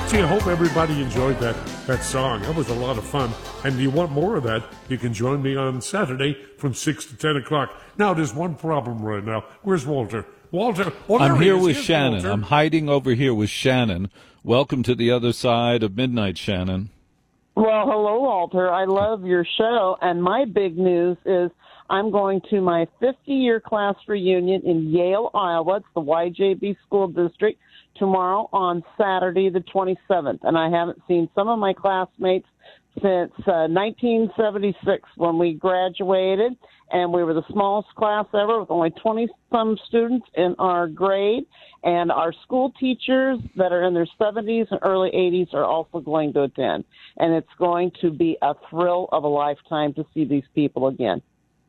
Gee, I hope everybody enjoyed that song. That was a lot of fun. And if you want more of that, you can join me on Saturday from 6 to 10 o'clock. Now, there's one problem right now. Where's Walter? Walter. Oh, I'm here with Here's Shannon. Walter. I'm hiding over here with Shannon. Welcome to the other side of midnight, Shannon. Well, hello, Walter. I love your show, and my big news is I'm going to my 50-year class reunion in Yale, Iowa. It's the YJB School District tomorrow on Saturday the 27th, and I haven't seen some of my classmates since 1976 when we graduated, and we were the smallest class ever with only 20-some students in our grade, and our school teachers that are in their 70s and early 80s are also going to attend, and it's going to be a thrill of a lifetime to see these people again.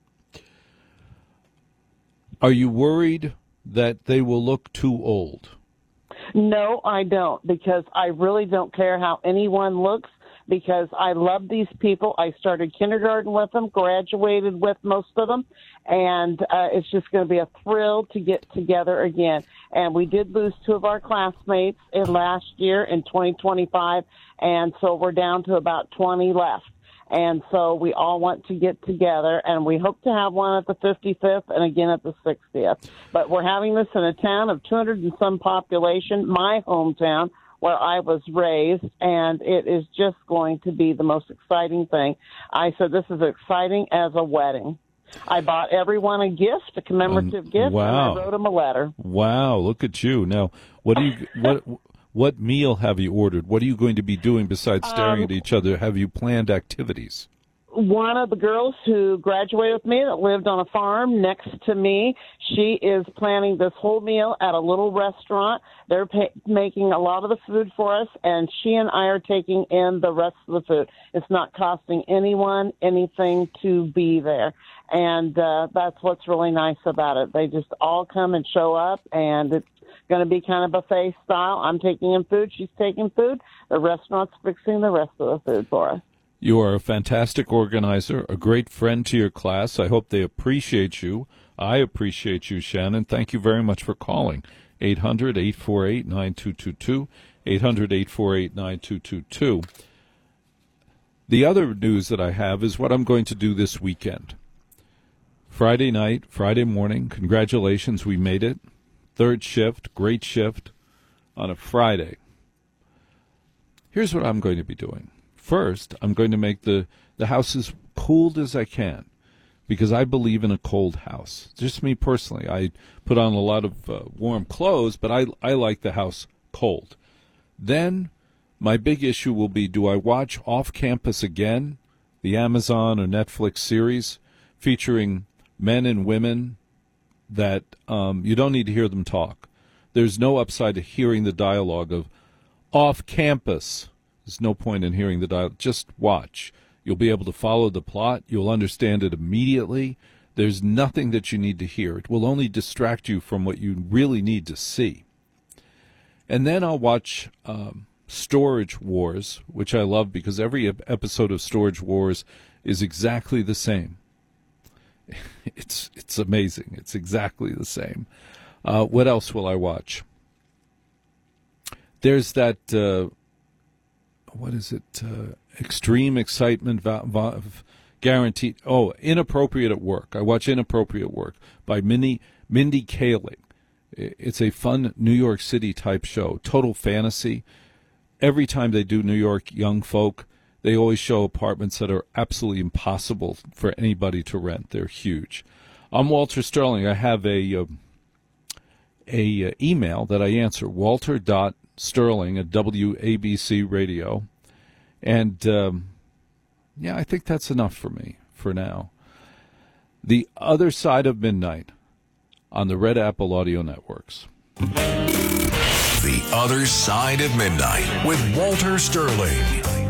Are you worried that they will look too old? No, I don't, because I really don't care how anyone looks, because I love these people. I started kindergarten with them, graduated with most of them, and it's just going to be a thrill to get together again. And we did lose two of our classmates last year in 2025, and so we're down to about 20 left. And so we all want to get together, and we hope to have one at the 55th and again at the 60th. But we're having this in a town of 200 and some population, my hometown, where I was raised, and it is just going to be the most exciting thing. I said this is exciting as a wedding. I bought everyone a gift, a commemorative gift, wow. and I wrote them a letter. Wow, look at you. Now, what meal have you ordered? What are you going to be doing besides staring at each other? Have you planned activities? One of the girls who graduated with me that lived on a farm next to me, she is planning this whole meal at a little restaurant. They're making a lot of the food for us, and she and I are taking in the rest of the food. It's not costing anyone anything to be there, and that's what's really nice about it. They just all come and show up, and it's going to be kind of buffet style. I'm taking in food. She's taking food. The restaurant's fixing the rest of the food for us. You are a fantastic organizer, a great friend to your class. I hope they appreciate you. I appreciate you, Shannon. Thank you very much for calling. 800-848-9222, 800-848-9222. The other news that I have is what I'm going to do this weekend. Friday night, Friday morning, congratulations, we made it. Third shift, great shift on a Friday. Here's what I'm going to be doing. First, I'm going to make the house as cooled as I can because I believe in a cold house. Just me personally. I put on a lot of warm clothes, but I like the house cold. Then my big issue will be, do I watch Off Campus again, the Amazon or Netflix series featuring men and women that you don't need to hear them talk. There's no upside to hearing the dialogue of Off Campus. There's no point in hearing the dialogue. Just watch. You'll be able to follow the plot. You'll understand it immediately. There's nothing that you need to hear. It will only distract you from what you really need to see. And then I'll watch Storage Wars, which I love because every episode of Storage Wars is exactly the same. It's amazing. It's exactly the same. What else will I watch? There's that... what is it? Extreme Excitement Guaranteed. Oh, Inappropriate at Work. I watch Inappropriate Work by Mindy Kaling. It's a fun New York City type show. Total fantasy. Every time they do New York young folk, they always show apartments that are absolutely impossible for anybody to rent. They're huge. I'm Walter Sterling. I have a email that I answer, walter.sterling@WABC Radio. And, I think that's enough for me for now. The Other Side of Midnight on the Red Apple Audio Networks. The Other Side of Midnight with Walter Sterling.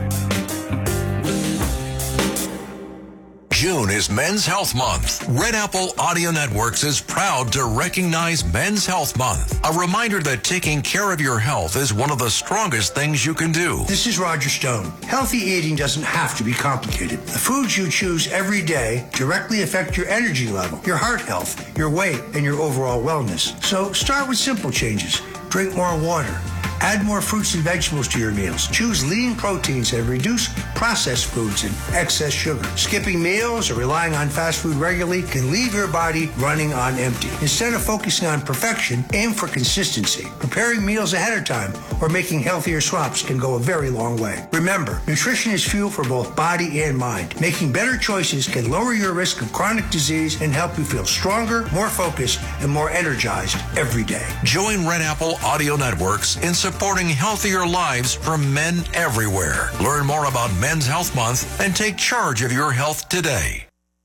June is Men's Health Month. Red Apple Audio Networks is proud to recognize Men's Health Month. A reminder that taking care of your health is one of the strongest things you can do. This is Roger Stone. Healthy eating doesn't have to be complicated. The foods you choose every day directly affect your energy level, your heart health, your weight, and your overall wellness. So start with simple changes. Drink more water. Add more fruits and vegetables to your meals. Choose lean proteins and reduce processed foods and excess sugar. Skipping meals or relying on fast food regularly can leave your body running on empty. Instead of focusing on perfection, aim for consistency. Preparing meals ahead of time or making healthier swaps can go a very long way. Remember, nutrition is fuel for both body and mind. Making better choices can lower your risk of chronic disease and help you feel stronger, more focused, and more energized every day. Join Red Apple Audio Networks in supporting healthier lives for men everywhere. Learn more about Men's Health Month and take charge of your health today.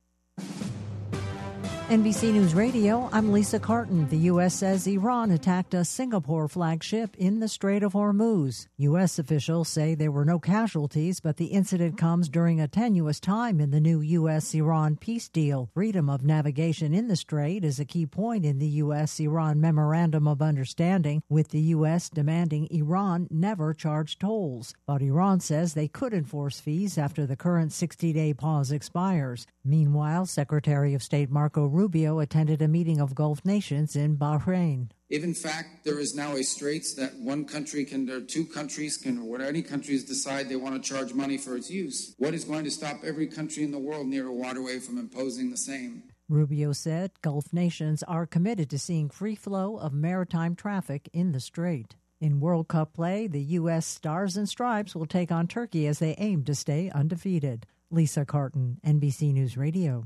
NBC News Radio, I'm Lisa Carton. The U.S. says Iran attacked a Singapore flagship in the Strait of Hormuz. U.S. officials say there were no casualties, but the incident comes during a tenuous time in the new U.S.-Iran peace deal. Freedom of navigation in the strait is a key point in the U.S.-Iran Memorandum of Understanding, with the U.S. demanding Iran never charge tolls. But Iran says they could enforce fees after the current 60-day pause expires. Meanwhile, Secretary of State Marco Rubio attended a meeting of Gulf nations in Bahrain. If in fact there is now a straits that one country can, or two countries can, or what any countries decide they want to charge money for its use, what is going to stop every country in the world near a waterway from imposing the same? Rubio said Gulf nations are committed to seeing free flow of maritime traffic in the strait. In World Cup play, the U.S. Stars and Stripes will take on Turkey as they aim to stay undefeated. Lisa Carton, NBC News Radio.